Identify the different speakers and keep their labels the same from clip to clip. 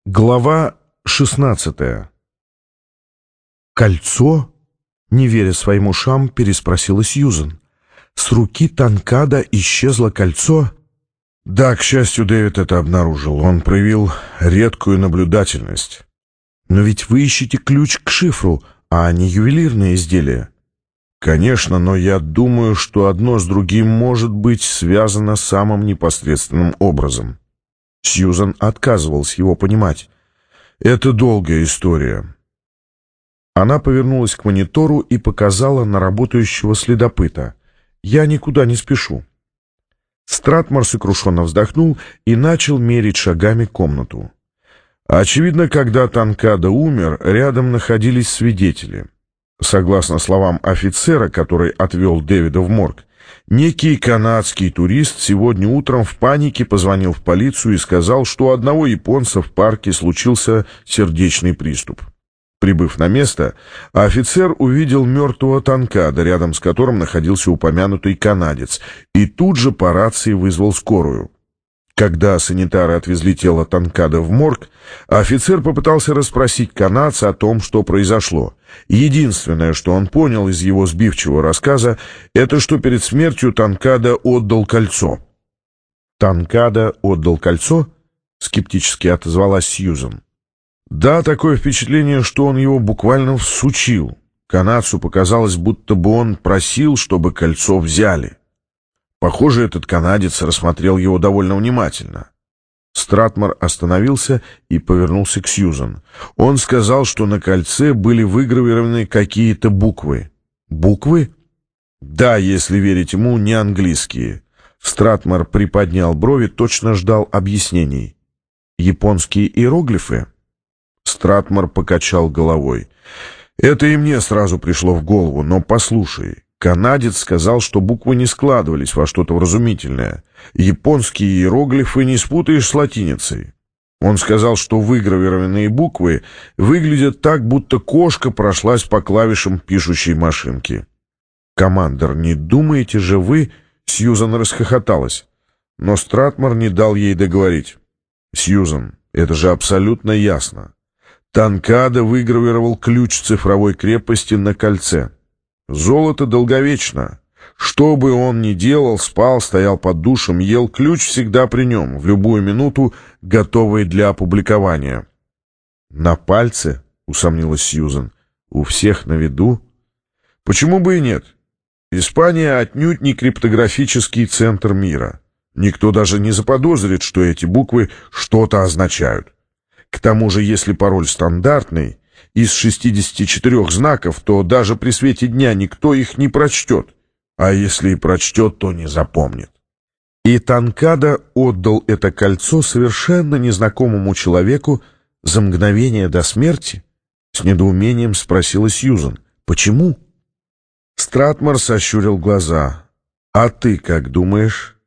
Speaker 1: Глава 16. «Кольцо?» — не веря своим ушам, переспросила Сьюзен. «С руки Танкада исчезло кольцо?»
Speaker 2: Да, к счастью, Дэвид это обнаружил. Он проявил редкую наблюдательность.
Speaker 1: «Но ведь вы ищете ключ к шифру, а не ювелирные изделия».
Speaker 2: Конечно, но я думаю, что одно с другим может быть связано самым непосредственным образом.
Speaker 1: Сьюзен отказывалась его понимать.
Speaker 2: Это долгая история.
Speaker 1: Она повернулась к монитору и показала на работающего следопыта. «Я никуда не спешу». Стратмор сокрушенно вздохнул и начал мерить шагами комнату.
Speaker 2: Очевидно, когда Танкада умер, рядом находились свидетели. Согласно словам офицера, который отвел Дэвида в морг, некий канадский турист сегодня утром в панике позвонил в полицию и сказал, что у одного японца в парке случился сердечный приступ. Прибыв на место, офицер увидел мертвого Танкада, рядом с которым находился упомянутый канадец, и тут же по рации вызвал скорую. Когда санитары отвезли тело Танкада в морг, офицер попытался расспросить канадца о том, что произошло. Единственное, что он понял из его сбивчивого рассказа, это что перед смертью Танкада отдал кольцо.
Speaker 1: «Танкада отдал кольцо?» — скептически отозвалась Сьюзен.
Speaker 2: «Да, такое впечатление, что он его буквально всучил. Канадцу показалось, будто бы он просил, чтобы кольцо взяли. Похоже, этот канадец рассмотрел его довольно внимательно».
Speaker 1: Стратмор остановился и повернулся к Сьюзен.
Speaker 2: Он сказал, что на кольце были выгравированы какие-то буквы.
Speaker 1: «Буквы?»
Speaker 2: «Да, если верить ему, не английские».
Speaker 1: Стратмор приподнял брови, точно ждал объяснений. «Японские иероглифы?»
Speaker 2: Стратмор покачал головой. «Это и мне сразу пришло в голову, но послушай». Канадец сказал, что буквы не складывались во что-то вразумительное. Японские иероглифы не спутаешь с латиницей. Он сказал, что выгравированные буквы выглядят так, будто кошка прошлась по клавишам пишущей машинки.
Speaker 1: «Командор, не думаете же вы...»
Speaker 2: Сьюзен расхохоталась, но Стратмор не дал ей договорить. «Сьюзен, это же абсолютно ясно. Танкада выгравировал ключ цифровой крепости на кольце. Золото долговечно. Что бы он ни делал, спал, стоял под душем, ел, ключ всегда при нем, в любую минуту готовый для опубликования».
Speaker 1: «На пальце?» — усомнилась Сьюзен. «У всех на виду?»
Speaker 2: «Почему бы и нет? Испания отнюдь не криптографический центр мира. Никто даже не заподозрит, что эти буквы что-то означают. К тому же, если пароль стандартный, из 64 знаков, то даже при свете дня никто их не прочтет, а если и прочтет, то не запомнит».
Speaker 1: И Танкада отдал это кольцо совершенно незнакомому человеку за мгновение до смерти? С недоумением спросила Сьюзен. «Почему?»
Speaker 2: Стратмор сощурил глаза. «А ты как думаешь?»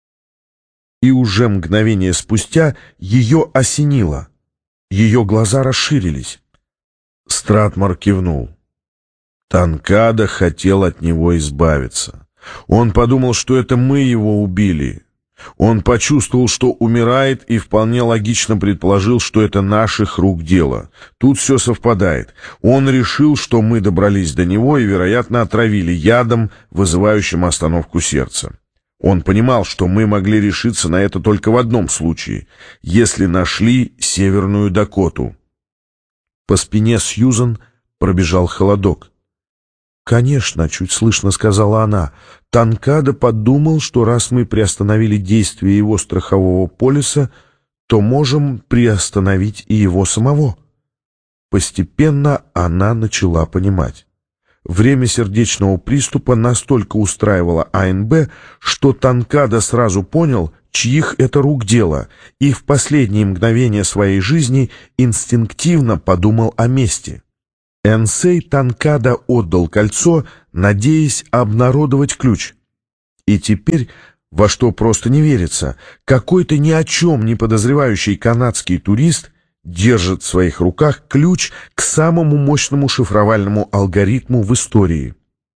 Speaker 1: И уже мгновение спустя ее осенило. Ее глаза расширились.
Speaker 2: Стратмор кивнул. Танкада хотел от него избавиться. Он подумал, что это мы его убили. Он почувствовал, что умирает, и вполне логично предположил, что это наших рук дело. Тут все совпадает. Он решил, что мы добрались до него и, вероятно, отравили ядом, вызывающим остановку сердца. Он понимал, что мы могли решиться на это только в одном случае, если нашли Северную Дакоту.
Speaker 1: По спине Сьюзен пробежал холодок. «Конечно», — чуть слышно сказала она, — «Танкада подумал, что раз мы приостановили действие его страхового полиса, то можем приостановить и его самого». Постепенно она начала понимать. Время сердечного приступа настолько устраивало АНБ, что Танкада сразу понял, чьих это рук дело, и в последние мгновения своей жизни инстинктивно подумал о мести. Энсей Танкада отдал кольцо, надеясь обнародовать ключ. И теперь, во что просто не верится, какой-то ни о чем не подозревающий канадский турист держит в своих руках ключ к самому мощному шифровальному алгоритму в истории.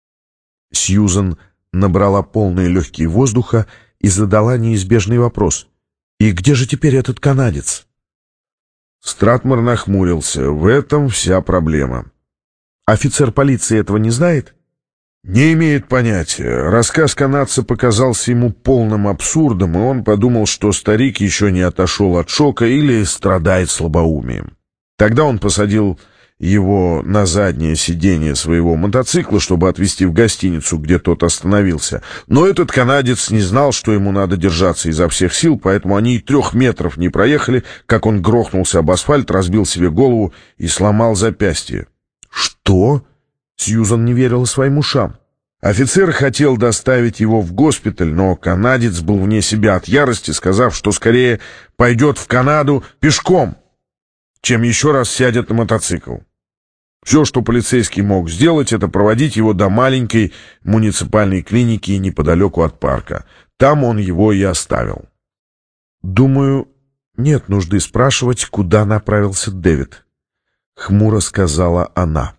Speaker 1: Сьюзен набрала полные легкие воздуха и задала неизбежный вопрос. «И где же теперь этот канадец?»
Speaker 2: Стратмор нахмурился. В этом вся проблема.
Speaker 1: Офицер полиции этого не знает?
Speaker 2: Не имеет понятия. Рассказ канадца показался ему полным абсурдом, и он подумал, что старик еще не отошел от шока или страдает слабоумием. Тогда он посадил его на заднее сиденье своего мотоцикла, чтобы отвезти в гостиницу, где тот остановился. Но этот канадец не знал, что ему надо держаться изо всех сил, поэтому они и 3 метров не проехали, как он грохнулся об асфальт, разбил себе голову и сломал запястье.
Speaker 1: «Что?» Сьюзан не верила своим ушам.
Speaker 2: Офицер хотел доставить его в госпиталь, но канадец был вне себя от ярости, сказав, что скорее пойдет в Канаду пешком, чем еще раз сядет на мотоцикл. Все, что полицейский мог сделать, это проводить его до маленькой муниципальной клиники неподалеку от парка. Там он его и оставил.
Speaker 1: «Думаю, нет нужды спрашивать, куда направился Дэвид», — хмуро сказала она.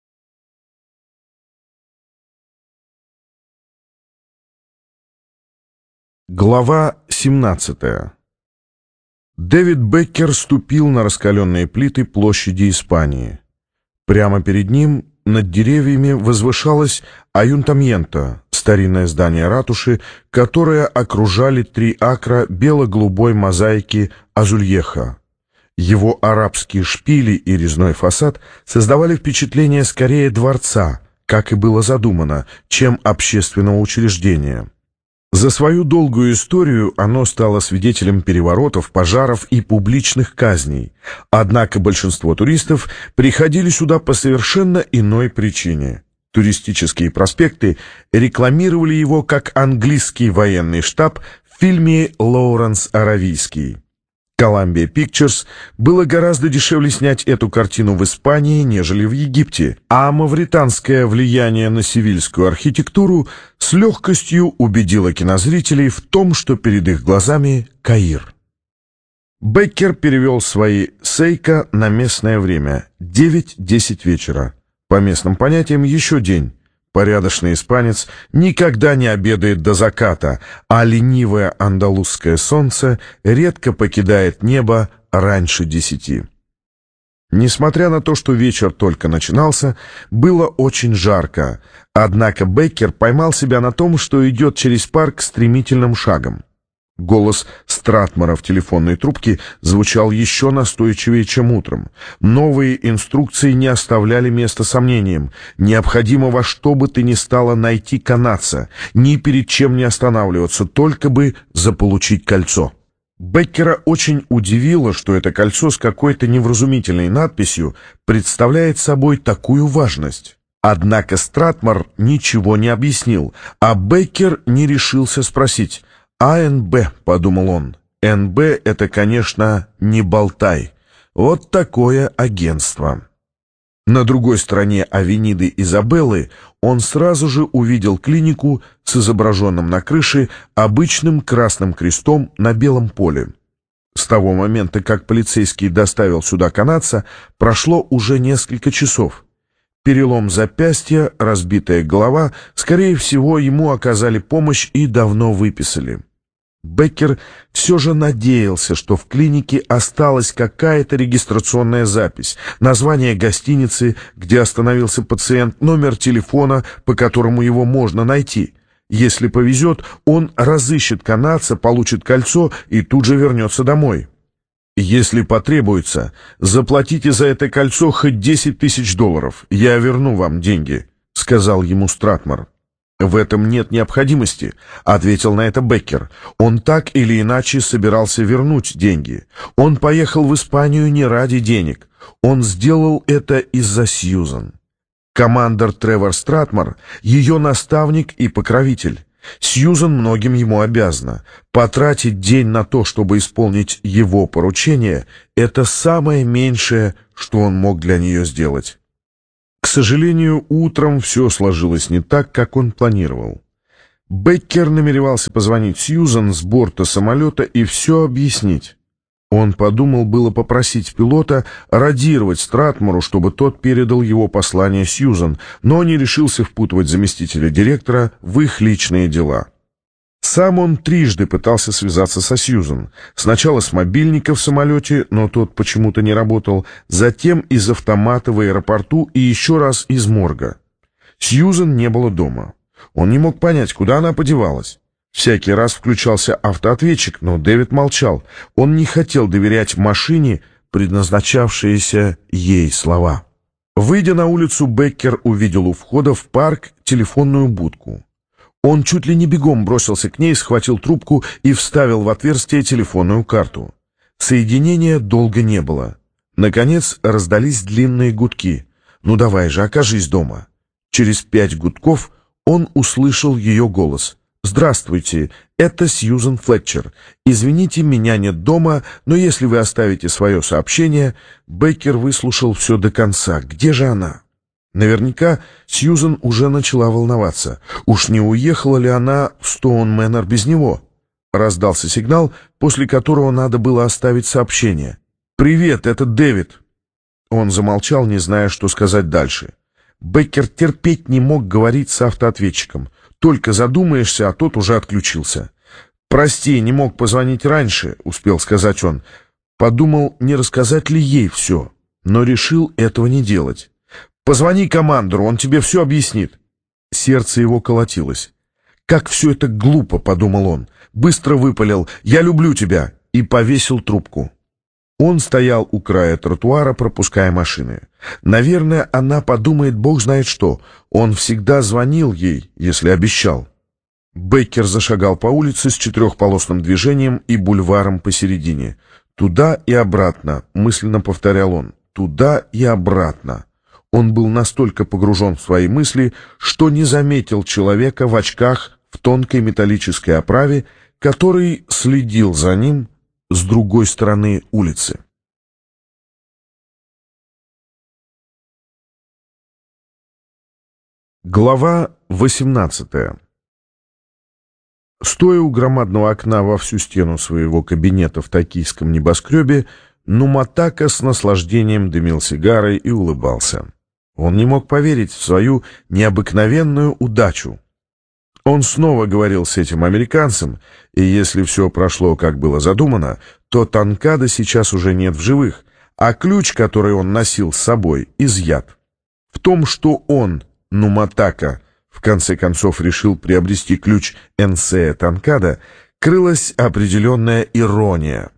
Speaker 1: Глава 17. Дэвид Беккер ступил на раскаленные плиты площади Испании. Прямо перед ним, над деревьями, возвышалось Аюнтамьенто, старинное здание ратуши, которое окружали 3 акра бело-голубой мозаики Азульеха. Его арабские шпили и резной фасад создавали впечатление скорее дворца, как и было задумано, чем общественного учреждения. За свою долгую историю оно стало свидетелем переворотов, пожаров и публичных казней. Однако большинство туристов приходили сюда по совершенно иной причине. Туристические проспекты рекламировали его как английский военный штаб в фильме «Лоуренс Аравийский». Columbia Pictures было гораздо дешевле снять эту картину в Испании, нежели в Египте, а мавританское влияние на севильскую архитектуру с легкостью убедило кинозрителей в том, что перед их глазами Каир. Беккер перевел свои сейка на местное время — 9-10 вечера. По местным понятиям еще день. Порядочный испанец никогда не обедает до заката, а ленивое андалузское солнце редко покидает небо раньше 10. Несмотря на то, что вечер только начинался, было очень жарко, однако Беккер поймал себя на том, что идет через парк стремительным шагом. Голос Стратмора в телефонной трубке звучал еще настойчивее, чем утром. Новые инструкции не оставляли места сомнениям. Необходимо во что бы то ни стало найти канадца, ни перед чем не останавливаться, только бы заполучить кольцо. Беккера очень удивило, что это кольцо с какой-то невразумительной надписью представляет собой такую важность. Однако Стратмор ничего не объяснил, а Беккер не решился спросить. «АНБ», — подумал он. «НБ — это, конечно, не болтай. Вот такое агентство». На другой стороне авениды Изабеллы он сразу же увидел клинику с изображенным на крыше обычным красным крестом на белом поле. С того момента, как полицейский доставил сюда канадца, прошло уже несколько часов. Перелом запястья, разбитая голова, скорее всего, ему оказали помощь и давно выписали. Беккер все же надеялся, что в клинике осталась какая-то регистрационная запись, название гостиницы, где остановился пациент, номер телефона, по которому его можно найти. Если повезет, он разыщет канадца, получит кольцо и тут же вернется домой. «Если потребуется, заплатите за это кольцо хоть $10 000, я верну вам деньги», — сказал ему Стратмор. «В этом нет необходимости», — ответил на это Беккер. Он так или иначе собирался вернуть деньги. Он поехал в Испанию не ради денег. Он сделал это из-за Сьюзан. Командор Тревор Стратмор — ее наставник и покровитель. Сьюзан многим ему обязана. Потратить день на то, чтобы исполнить его поручение — это самое меньшее, что он мог для нее сделать. К сожалению, утром все сложилось не так, как он планировал. Беккер намеревался позвонить Сьюзан с борта самолета и все объяснить. Он подумал было попросить пилота радировать Стратмору, чтобы тот передал его послание Сьюзан, но не решился впутывать заместителя директора в их личные дела.
Speaker 2: Сам он трижды пытался связаться со Сьюзен. Сначала с мобильника в самолете, но тот почему-то не работал, затем из автомата в аэропорту и еще раз из морга. Сьюзен не было дома. Он не мог понять, куда она подевалась. Всякий раз включался автоответчик, но Дэвид молчал. Он не хотел доверять машине предназначавшиеся ей слова. Выйдя на улицу, Беккер увидел у входа в парк телефонную будку. Он чуть ли не бегом бросился к ней, схватил трубку и вставил в отверстие телефонную карту. Соединения долго не было. Наконец раздались длинные гудки. «Ну давай же, окажись дома». Через 5 гудков он услышал ее голос. «Здравствуйте, это Сьюзен Флетчер. Извините, меня нет дома, но если вы оставите свое сообщение...» Беккер выслушал все до конца. Где же она? Наверняка Сьюзен уже начала волноваться. Уж не уехала ли она в Стоун-Мэннер без него? Раздался сигнал, после которого надо было оставить сообщение. «Привет, это Дэвид». Он замолчал, не зная, что сказать дальше. Беккер терпеть не мог говорить с автоответчиком. Только задумаешься, а тот уже отключился. «Прости, не мог позвонить раньше», — успел сказать он. Подумал, не рассказать ли ей все, но решил этого не делать. «Позвони командору, он тебе все объяснит». Сердце его колотилось. «Как все это глупо», — подумал он. Быстро выпалил «Я люблю тебя» и повесил трубку. Он стоял у края тротуара, пропуская машины. Наверное, она подумает бог знает что. Он всегда звонил ей, если обещал. Беккер зашагал по улице с 4-полосным движением и бульваром посередине. «Туда и обратно», — мысленно повторял он. «Туда и обратно». Он был настолько погружен в свои мысли, что не заметил человека в очках в тонкой металлической оправе, который следил за ним с другой стороны улицы. Глава 18. Стоя у громадного окна во всю стену своего кабинета в токийском небоскребе, Нуматака с наслаждением дымил сигарой и улыбался. Он не мог поверить в свою необыкновенную удачу. Он снова говорил с этим американцем, и если все прошло, как было задумано, то Танкада сейчас уже нет в живых, а ключ, который он носил с собой, изъят. В том, что он, Нуматака, в конце концов решил приобрести ключ Энсея Танкада, крылась определенная ирония.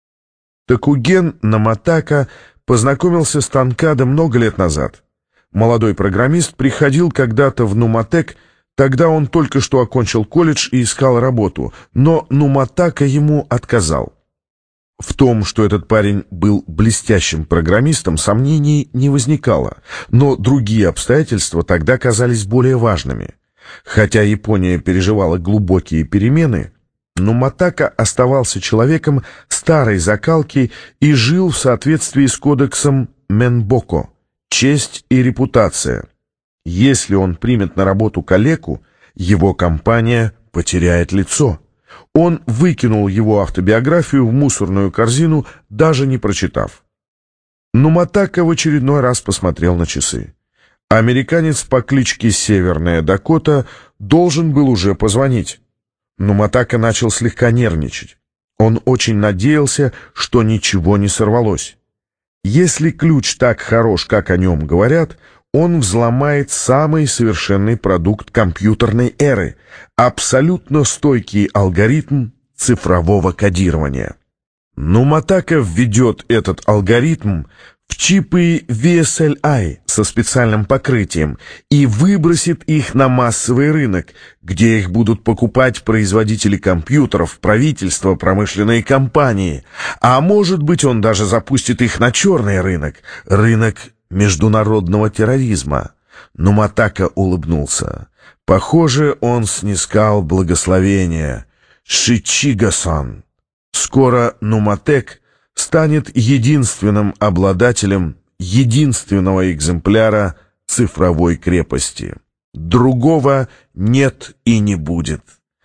Speaker 2: Такуген Нуматака познакомился с Танкада много лет назад. Молодой программист приходил когда-то в Нуматек, тогда он только что окончил колледж и искал работу, но Нуматака ему отказал. В том, что этот парень был блестящим программистом, сомнений не возникало, но другие обстоятельства тогда казались более важными. Хотя Япония переживала глубокие перемены, Нуматака оставался человеком старой закалки и жил в соответствии с кодексом Менбоко — честь и репутация. Если он примет на работу калеку, его компания потеряет лицо. Он выкинул его автобиографию в мусорную корзину, даже не прочитав. Нуматака в очередной раз посмотрел на часы. Американец по кличке Северная Дакота должен был уже позвонить. Нуматака начал слегка нервничать. Он очень надеялся, что ничего не сорвалось. Если ключ так хорош, как о нем говорят, он взломает самый совершенный продукт компьютерной эры — абсолютно стойкий алгоритм цифрового кодирования. Нуматака введет этот алгоритм в чипы VSLI со специальным покрытием и выбросит их на массовый рынок, где их будут покупать производители компьютеров, правительства, промышленные компании. А может быть, он даже запустит их на черный рынок — рынок международного терроризма. Нуматака улыбнулся. Похоже, он снискал благословение. Шичига-сан. Скоро Нуматек станет единственным обладателем единственного экземпляра цифровой крепости. Другого нет и не будет.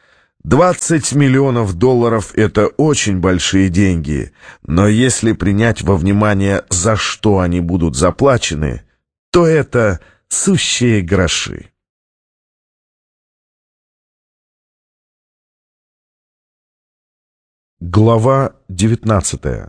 Speaker 2: 20 миллионов долларов — это очень большие деньги, но если принять во внимание, за что они будут заплачены, то это сущие гроши.
Speaker 1: Глава 19.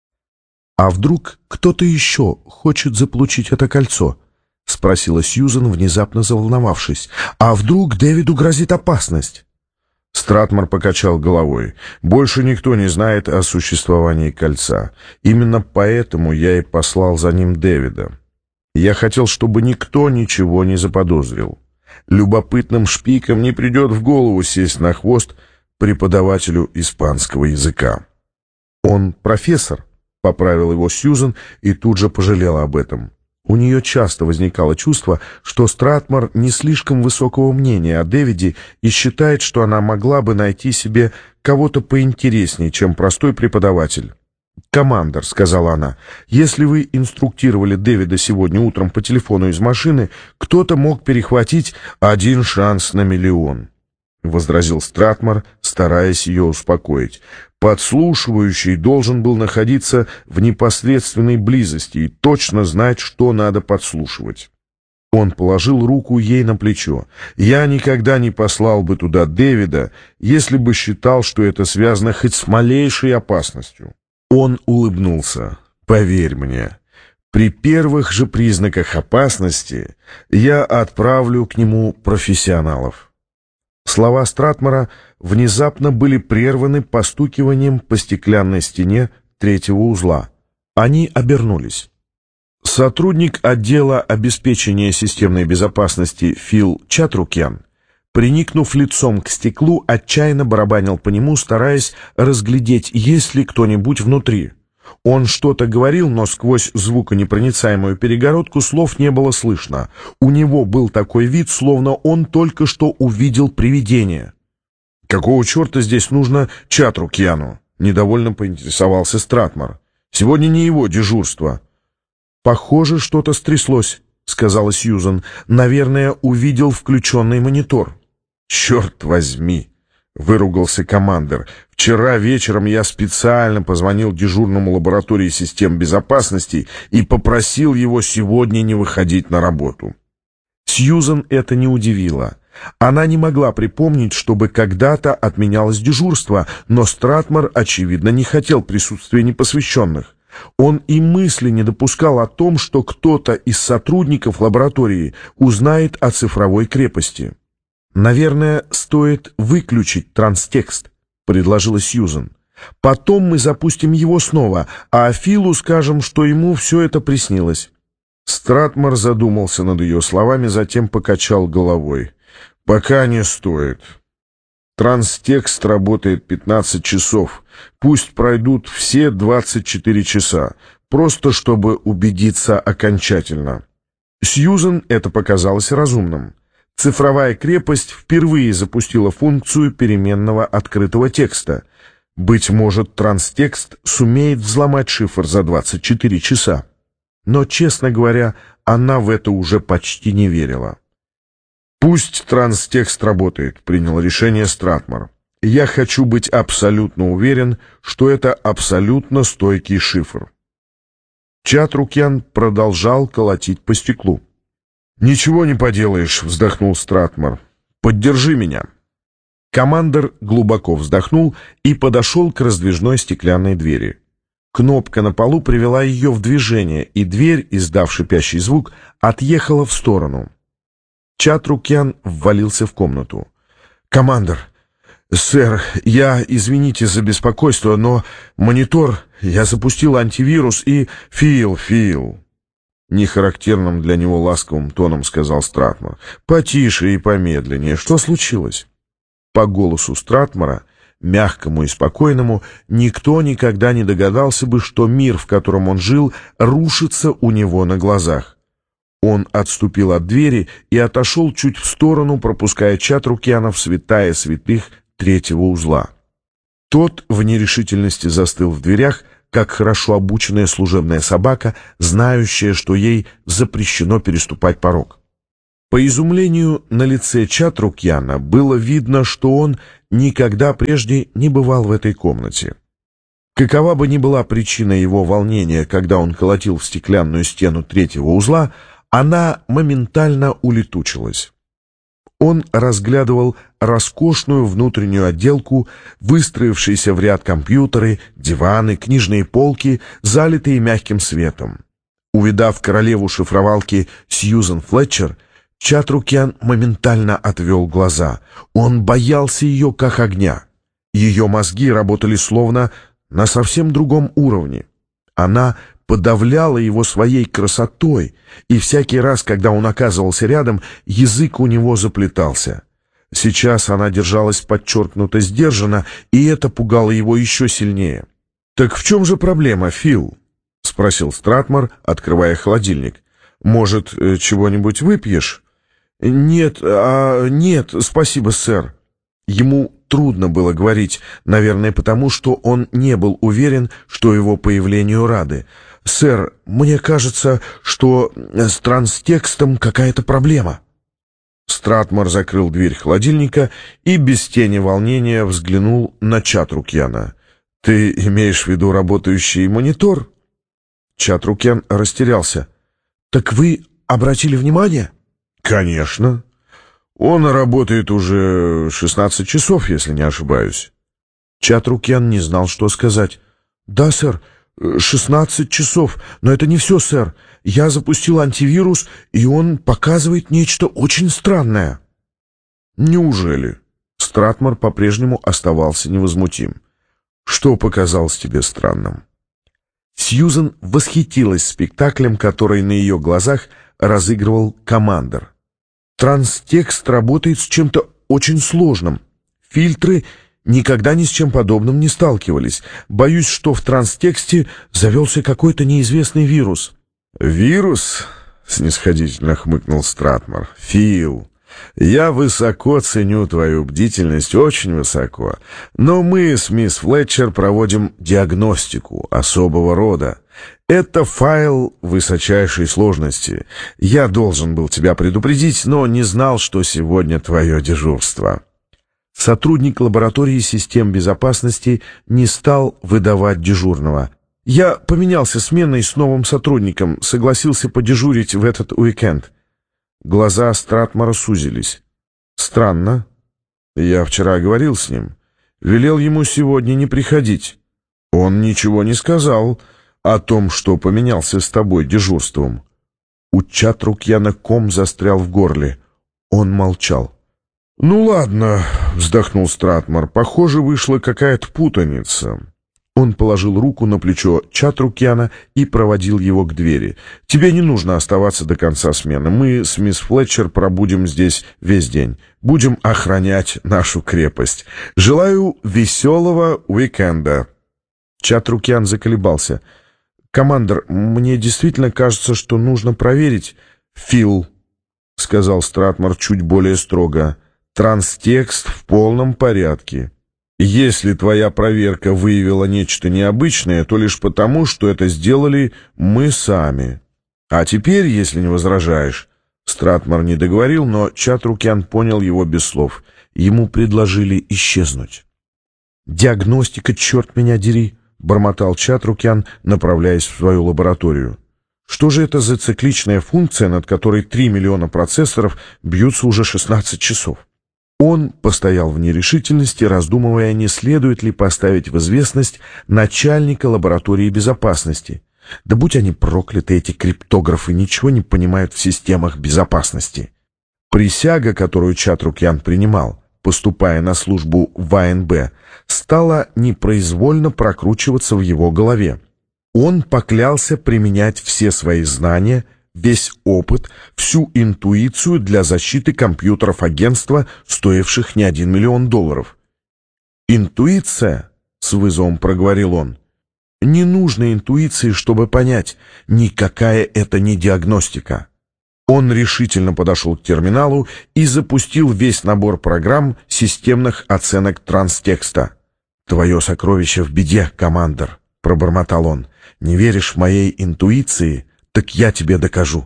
Speaker 1: «А вдруг кто-то еще хочет заполучить это кольцо?» — спросила Сьюзен, внезапно заволновавшись. «А вдруг Дэвиду грозит опасность?»
Speaker 2: Стратмор покачал головой. «Больше никто не знает о существовании кольца. Именно поэтому я и послал за ним Дэвида. Я хотел, чтобы никто ничего не заподозрил. Любопытным шпикам не придет в голову сесть на хвост преподавателю испанского языка».
Speaker 1: «Он профессор», — поправил его Сьюзен и тут же пожалела об этом. У нее часто возникало чувство, что Стратмор не слишком высокого мнения о Дэвиде и считает, что она могла бы найти себе кого-то поинтереснее, чем простой преподаватель. «Командор», — сказала она, — «если вы инструктировали Дэвида сегодня утром по телефону из машины, кто-то мог перехватить 1 шанс на миллион», — возразил Стратмор, стараясь ее успокоить. «Подслушивающий должен был находиться в непосредственной близости и точно знать, что надо подслушивать». Он положил руку ей на плечо. «Я никогда не послал бы туда Дэвида, если бы считал, что это связано хоть с малейшей опасностью». Он улыбнулся. «Поверь мне, при первых же признаках опасности я отправлю к нему профессионалов». Слова Стратмора внезапно были прерваны постукиванием по стеклянной стене 3-го узла. Они обернулись. Сотрудник отдела обеспечения системной безопасности Фил Чатрукян, приникнув лицом к стеклу, отчаянно барабанил по нему, стараясь разглядеть, есть ли кто-нибудь внутри. Он что-то говорил, но сквозь звуконепроницаемую перегородку слов не было слышно. У него был такой вид, словно он только что увидел привидение. «Какого черта здесь нужно Чатрукьяну?» — недовольно поинтересовался Стратмор. «Сегодня не его дежурство». «Похоже, что-то стряслось», — сказала Сьюзен. «Наверное, увидел включенный монитор». «Черт возьми!» — выругался командир. «Вчера вечером я специально позвонил дежурному лаборатории систем безопасности и попросил его сегодня не выходить на работу». Сьюзен это не удивило. Она не могла припомнить, чтобы когда-то отменялось дежурство, но Стратмор, очевидно, не хотел присутствия непосвященных. Он и мысли не допускал о том, что кто-то из сотрудников лаборатории узнает о цифровой крепости. «Наверное, стоит выключить транстекст», — предложила Сьюзен. «Потом мы запустим его снова, а Филу скажем, что ему все это приснилось». Стратмор задумался над ее словами, затем покачал головой. «Пока не стоит. Транстекст работает 15 часов. Пусть пройдут все 24 часа, просто чтобы убедиться окончательно». Сьюзен это показалось разумным. Цифровая крепость впервые запустила функцию переменного открытого текста. Быть может, транстекст сумеет взломать шифр за 24 часа. Но, честно говоря, она в это уже почти не верила. «Пусть транстекст работает», — принял решение Стратмор. «Я хочу быть абсолютно уверен, что это абсолютно стойкий шифр». Чатрукян продолжал колотить по стеклу. «Ничего не поделаешь», — вздохнул Стратмор. «Поддержи меня». Командор глубоко вздохнул и подошел к раздвижной стеклянной двери. Кнопка на полу привела ее в движение, и дверь, издав шипящий звук, отъехала в сторону. Чатрукян ввалился в комнату. «Командор, сэр, извините за беспокойство, но монитор, я запустил антивирус и...» «Фил», — нехарактерным для него ласковым тоном сказал Стратмор. «Потише и помедленнее. Что случилось?» По голосу Стратмора, мягкому и спокойному, никто никогда не догадался бы, что мир, в котором он жил, рушится у него на глазах. Он отступил от двери и отошел чуть в сторону, пропуская Чатрукяна в святая святых 3-го узла. Тот в нерешительности застыл в дверях, как хорошо обученная служебная собака, знающая, что ей запрещено переступать порог. По изумлению на лице Чатрукяна было видно, что он никогда прежде не бывал в этой комнате. Какова бы ни была причина его волнения, когда он колотил в стеклянную стену 3-го узла, она моментально улетучилась. Он разглядывал роскошную внутреннюю отделку, выстроившиеся в ряд компьютеры, диваны, книжные полки, залитые мягким светом. Увидав королеву шифровалки Сьюзен Флетчер, Чатрукян моментально отвел глаза. Он боялся ее как огня. Ее мозги работали словно на совсем другом уровне. Она подавляла его своей красотой, и всякий раз, когда он оказывался рядом, язык у него заплетался. Сейчас она держалась подчеркнуто сдержанно, и это пугало его еще сильнее. «Так в чем же проблема, Фил?» — спросил Стратмор, открывая холодильник. «Может, чего-нибудь выпьешь?» «Нет, нет, спасибо, сэр». Ему трудно было говорить, наверное, потому что он не был уверен, что его появлению рады. «Сэр, мне кажется, что с транстекстом какая-то проблема». Стратмор закрыл дверь холодильника и без тени волнения взглянул на Чатрукяна. «Ты имеешь в виду работающий монитор?» Чатрукян растерялся. «Так вы обратили внимание?» «Конечно. Он работает уже 16 часов, если не ошибаюсь». Чатрукян не знал, что сказать. «Да, сэр, 16 часов, но это не все, сэр. Я запустил антивирус, и он показывает нечто очень странное». «Неужели?» Стратмор по-прежнему оставался невозмутим. «Что показалось тебе странным?» Сьюзен восхитилась спектаклем, который на ее глазах разыгрывал командор. «Транстекст работает с чем-то очень сложным. Фильтры никогда ни с чем подобным не сталкивались. Боюсь, что в транстексте завелся какой-то неизвестный вирус». «Вирус?» — снисходительно хмыкнул Стратмор. «Фил, я высоко ценю твою бдительность, очень высоко. Но мы с мисс Флетчер проводим диагностику особого рода. Это файл высочайшей сложности. Я должен был тебя предупредить, но не знал, что сегодня твое дежурство». Сотрудник лаборатории систем безопасности не стал выдавать дежурного. «Я поменялся сменой с новым сотрудником, согласился подежурить в этот уикенд». Глаза Стратмора сузились. «Странно. Я вчера говорил с ним. Велел ему сегодня не приходить. Он ничего не сказал о том, что поменялся с тобой дежурством». У Чатрукяна ком застрял в горле. Он молчал. «Ну ладно», — вздохнул Стратмор, — «похоже, вышла какая-то путаница». Он положил руку на плечо Чатрукяна и проводил его к двери. «Тебе не нужно оставаться до конца смены. Мы с мисс Флетчер пробудем здесь весь день. Будем охранять нашу крепость. Желаю веселого уикенда». Чатрукян заколебался. «Командор, мне действительно кажется, что нужно проверить». «Фил», — сказал Стратмор чуть более строго, — «транстекст в полном порядке. Если твоя проверка выявила нечто необычное, то лишь потому, что это сделали мы сами. А теперь, если не возражаешь...» Стратмор не договорил, но Чатрукян понял его без слов. Ему предложили исчезнуть. «Диагностика, черт меня дери!» — бормотал Чатрукян, направляясь в свою лабораторию. «Что же это за цикличная функция, над которой 3 миллиона процессоров бьются уже 16 часов?» Он постоял в нерешительности, раздумывая, не следует ли поставить в известность начальника лаборатории безопасности. Да будь они прокляты, эти криптографы ничего не понимают в системах безопасности. Присяга, которую Чатрукян принимал, поступая на службу в АНБ, стала непроизвольно прокручиваться в его голове. Он поклялся применять все свои знания, весь опыт, всю интуицию для защиты компьютеров агентства, стоивших не $1 миллион. «Интуиция?» — с вызовом проговорил он. «Не нужно интуиции, чтобы понять, никакая это не диагностика». Он решительно подошел к терминалу и запустил весь набор программ системных оценок транстекста. «Твое сокровище в беде, командор», — пробормотал он. «Не веришь моей интуиции? Так я тебе докажу».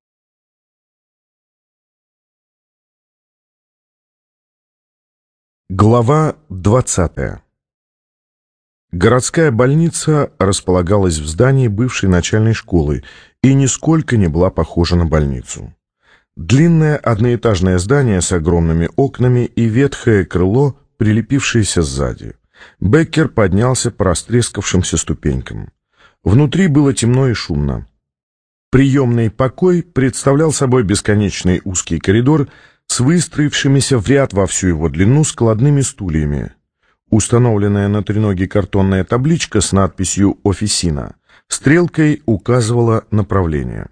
Speaker 1: Глава 20. Городская больница располагалась в здании бывшей начальной школы и нисколько не была похожа на больницу. Длинное одноэтажное здание с огромными окнами и ветхое крыло, прилепившееся сзади. Беккер поднялся по растрескавшимся ступенькам. Внутри было темно и шумно. Приемный покой представлял собой бесконечный узкий коридор с выстроившимися в ряд во всю его длину складными стульями. Установленная на треноге картонная табличка с надписью «Офисина» стрелкой указывала направление.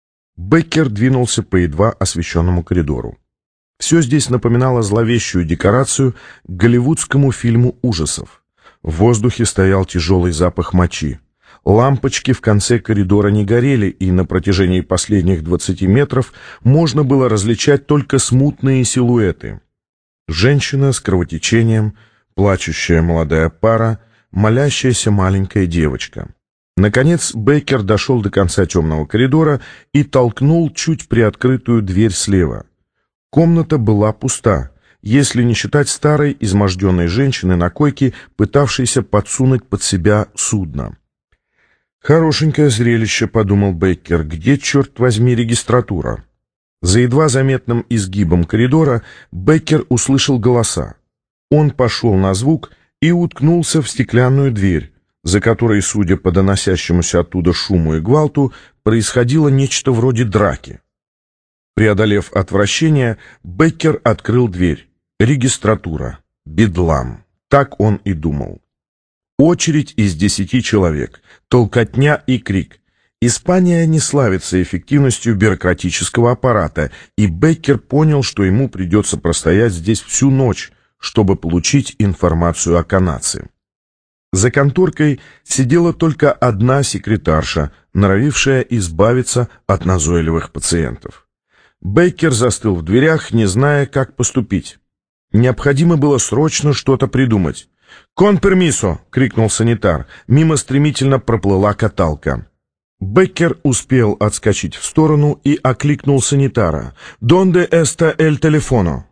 Speaker 1: Беккер двинулся по едва освещенному коридору. Все здесь напоминало зловещую декорацию к голливудскому фильму ужасов. В воздухе стоял тяжелый запах мочи. Лампочки в конце коридора не горели, и на протяжении последних 20 метров можно было различать только смутные силуэты. Женщина с кровотечением, плачущая молодая пара, молящаяся маленькая девочка. Наконец Беккер дошел до конца темного коридора и толкнул чуть приоткрытую дверь слева. Комната была пуста, если не считать старой изможденной женщины на койке, пытавшейся подсунуть под себя судно. «Хорошенькое зрелище», — подумал Беккер, — «где, черт возьми, регистратура?» За едва заметным изгибом коридора Беккер услышал голоса. Он пошел на звук и уткнулся в стеклянную дверь, за которой, судя по доносящемуся оттуда шуму и гвалту, происходило нечто вроде драки. Преодолев отвращение, Беккер открыл дверь. Регистратура. Бедлам. Так он и думал. Очередь из 10 человек, толкотня и крик. Испания не славится эффективностью бюрократического аппарата, и Беккер понял, что ему придется простоять здесь всю ночь, чтобы получить информацию о канадце. За конторкой сидела только одна секретарша, норовившая избавиться от назойливых пациентов. Беккер застыл в дверях, не зная, как поступить. Необходимо было срочно что-то придумать. «Кон пермисо!» — крикнул санитар. Мимо стремительно проплыла каталка. Беккер успел отскочить в сторону и окликнул санитара. «Донде эста эль телефоно?»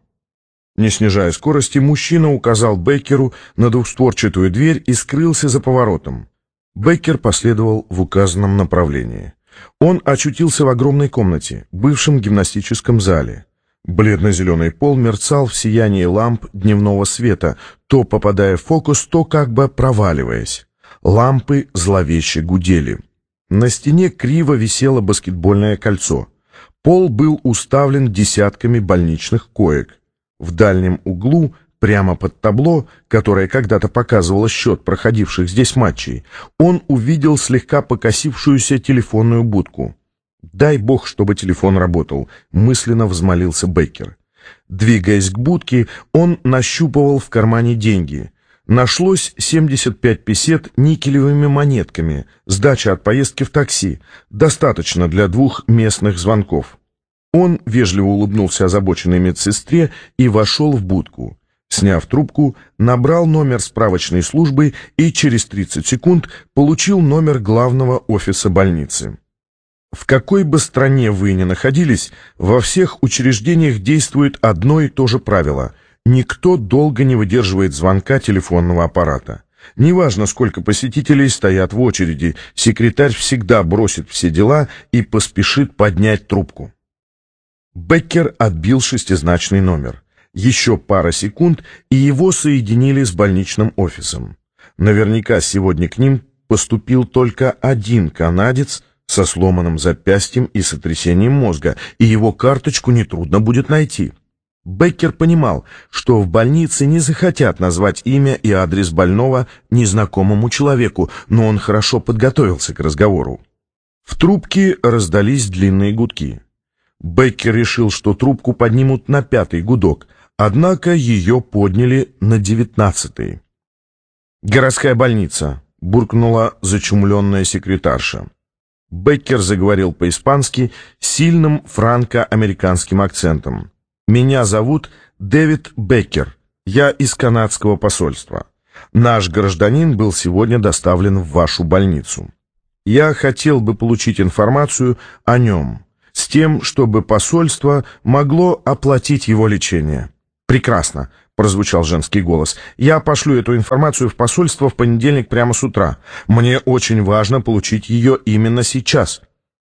Speaker 1: Не снижая скорости, мужчина указал Беккеру на двухстворчатую дверь и скрылся за поворотом. Беккер последовал в указанном направлении. Он очутился в огромной комнате, бывшем гимнастическом зале. Бледно-зеленый пол мерцал в сиянии ламп дневного света, то попадая в фокус, то как бы проваливаясь. Лампы зловеще гудели. На стене криво висело баскетбольное кольцо. Пол был уставлен десятками больничных коек. В дальнем углу, прямо под табло, которое когда-то показывало счет проходивших здесь матчей, он увидел слегка покосившуюся телефонную будку. «Дай бог, чтобы телефон работал», — мысленно взмолился Беккер. Двигаясь к будке, он нащупывал в кармане деньги. Нашлось 75 песет никелевыми монетками, сдача от поездки в такси, достаточно для 2 местных звонков. Он вежливо улыбнулся озабоченной медсестре и вошел в будку. Сняв трубку, набрал номер справочной службы и через 30 секунд получил номер главного офиса больницы. В какой бы стране вы ни находились, во всех учреждениях действует одно и то же правило. Никто долго не выдерживает звонка телефонного аппарата. Неважно, сколько посетителей стоят в очереди, секретарь всегда бросит все дела и поспешит поднять трубку. Беккер отбил 6-значный номер. Еще пара секунд, и его соединили с больничным офисом. Наверняка сегодня к ним поступил только один канадец со сломанным запястьем и сотрясением мозга, и его карточку нетрудно будет найти. Беккер понимал, что в больнице не захотят назвать имя и адрес больного незнакомому человеку, но он хорошо подготовился к разговору. В трубке раздались длинные гудки. Беккер решил, что трубку поднимут на 5-й гудок, однако ее подняли на 19-й. «Городская больница», — буркнула зачумленная секретарша. Беккер заговорил по-испански с сильным франко-американским акцентом. «Меня зовут Дэвид Беккер. Я из канадского посольства. Наш гражданин был сегодня доставлен в вашу больницу. Я хотел бы получить информацию о нем, с тем, чтобы посольство могло оплатить его лечение». «Прекрасно», — прозвучал женский голос. «Я пошлю эту информацию в посольство в понедельник прямо с утра. Мне очень важно получить ее именно сейчас».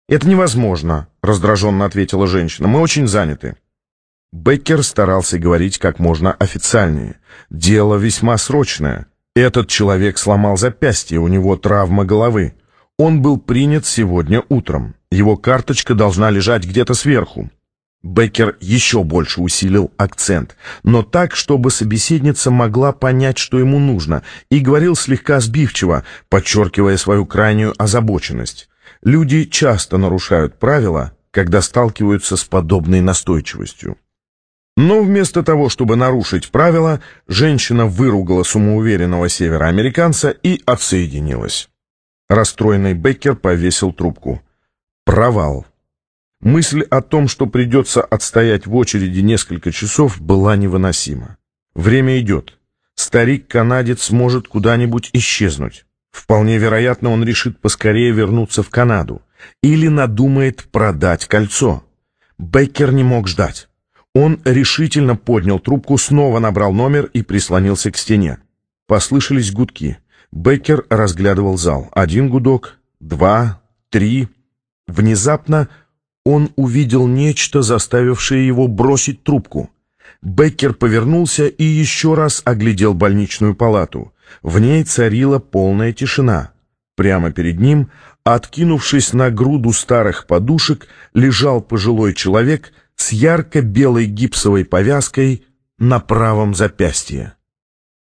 Speaker 2: «Это невозможно», — раздраженно ответила женщина. «Мы очень заняты». Беккер старался говорить как можно официальнее. «Дело весьма срочное. Этот человек сломал запястье, у него травма головы. Он был принят сегодня утром. Его карточка должна лежать где-то сверху». Беккер еще больше усилил акцент, но так, чтобы собеседница могла понять, что ему нужно, и говорил слегка сбивчиво, подчеркивая свою крайнюю озабоченность. Люди часто нарушают правила, когда сталкиваются с подобной настойчивостью. Но вместо того, чтобы нарушить правила, женщина выругала самоуверенного североамериканца и отсоединилась. Расстроенный Беккер повесил трубку. Провал. Мысль о том, что придется отстоять в очереди несколько часов, была невыносима. Время идет. Старик-канадец может куда-нибудь исчезнуть. Вполне вероятно, он решит поскорее вернуться в Канаду. Или надумает продать кольцо. Беккер не мог ждать. Он решительно поднял трубку, снова набрал номер и прислонился к стене. Послышались гудки. Беккер разглядывал зал. 1 гудок, 2, 3. Внезапно он увидел нечто, заставившее его бросить трубку. Беккер повернулся и еще раз оглядел больничную палату. В ней царила полная тишина. Прямо перед ним, откинувшись на груду старых подушек, лежал пожилой человек с ярко-белой гипсовой повязкой на правом запястье.